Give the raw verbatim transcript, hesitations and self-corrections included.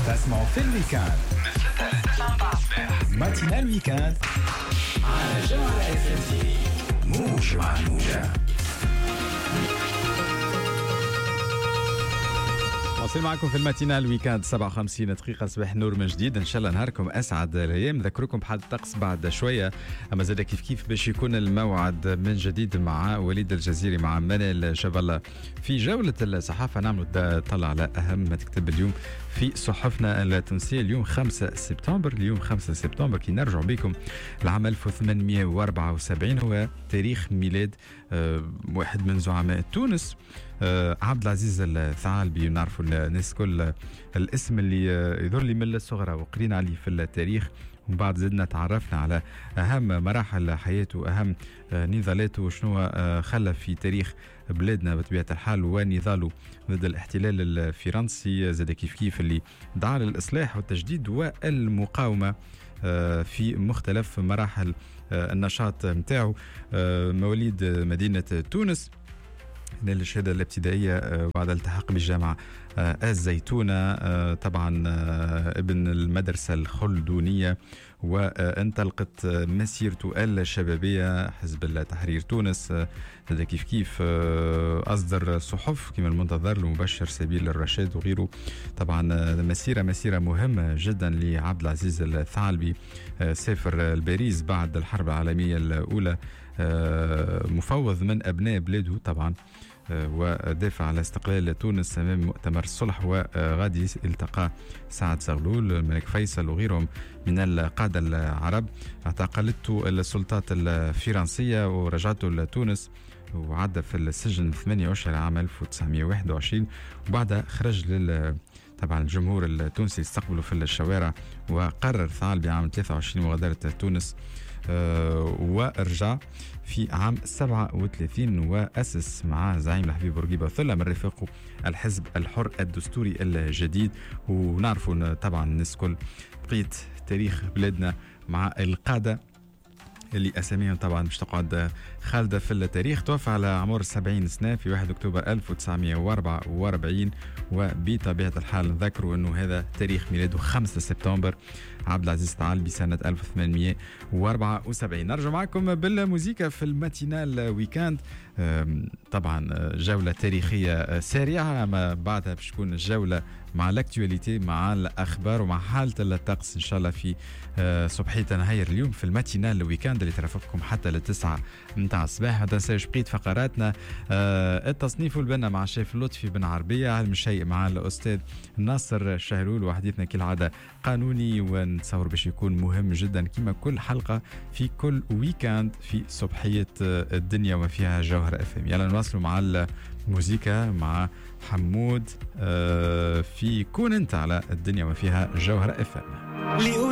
تسمعوا في الويكاند من ستة ل تسعة متاع الصباح ماتينال ويكاند على جوهرة اف ام تي في موج مع الموجة. واصل معكم في الماتينال ويكاند سبعة وخمسين دقيقة صباح نور من جديد. إن شاء الله نهاركم أسعد الأيام. نذكركم بحال الطقس بعد شوية، أما زاد كيف كيف باش يكون الموعد من جديد مع وليد الجزيري مع منال جبل في جولة الصحافة. نعمل طلع على أهم ما تكتب اليوم في صحفنا التونسية. اليوم خمسة سبتمبر، اليوم خمسة سبتمبر كي نرجع بكم العام ألف وثمانمئة وأربعة وسبعين هو تاريخ ميلاد واحد من زعماء تونس، عبد العزيز الثعالبي. نعرفوا الناس كل الاسم اللي يظهر لي من الصغرى وقرينا عليه في التاريخ، ومن بعد زدنا تعرفنا على أهم مراحل حياته، أهم نضالاته وشنو خلى في تاريخ بلادنا بطبيعة الحال ونضاله ضد الاحتلال الفرنسي. زاد كيف كيف اللي دعا للإصلاح والتجديد والمقاومة في مختلف مراحل النشاط متاعه. مواليد مدينة تونس، نال الشهادة الابتدائية بعد التحاق بالجامعة الزيتونة، طبعا ابن المدرسة الخلدونية، وانطلقت مسيرته الشبابية حزب التحرير تونس. هذا كيف كيف أصدر صحف كما المنتظر، المبشر، سبيل الرشاد وغيره. طبعا مسيرة مسيرة مهمة جدا لعبد العزيز الثعالبي. سافر الباريس بعد الحرب العالمية الأولى، مفوض من أبناء بلاده طبعا، ودافع على استقلال تونس امام مؤتمر الصلح، وغادي التقى سعد زغلول، الملك فيصل وغيرهم من القادة العرب. اعتقلته السلطات الفرنسية ورجعته لتونس، وعدى في السجن ثمانية أشهر عام ألف وتسعمئة وواحد وعشرين، وبعدها خرج لل طبعا الجمهور التونسي استقبله في الشوارع، وقرر ثعالبي عام ثلاثة وعشرين مغادرة تونس، أه ورجع في عام سبعة وثلاثين وأسس مع زعيم الحبيب بورقيبة وثلة من رفاقه الحزب الحر الدستوري الجديد. ونعرفوا طبعا الناس كل بقية تاريخ بلادنا مع القادة اللي أساميهم طبعا مش تقعد خالدة في التاريخ. توفى على عمر سبعين سنة في واحد أكتوبر ألف وتسعمئة وأربعة وأربعين، وبطبيعة الحال نذكروا أنه هذا تاريخ ميلاده خمسة سبتمبر عبد العزيز الثعالبي سنة ألف وثمانمئة وأربعة وسبعين. نرجع معكم بالموسيقى في الماتينال ويكاند. طبعا جولة تاريخية سريعة، أما بعدها باش تكون الجولة مع الاكتواليتي، مع الأخبار ومع حالة الطقس إن شاء الله في صبحية نهاير اليوم في الماتينال ويكاند اللي ترافقكم حتى للتسعة متاع الصباح. ما تنساوش بقية فقراتنا، التصنيف والبنا مع الشيف لطفي بن عربية، علم الشيء مع الأستاذ ناصر شهرول، وحديثنا كالعادة قانوني ونتصور باش يكون مهم جدا كما كل حلقة في كل ويكاند في صبحية الدنيا وما فيها جوهر اف ام. يلا نواصلوا مع الموسيقى مع حمود في كون انت على الدنيا وما فيها جوهر اف ام.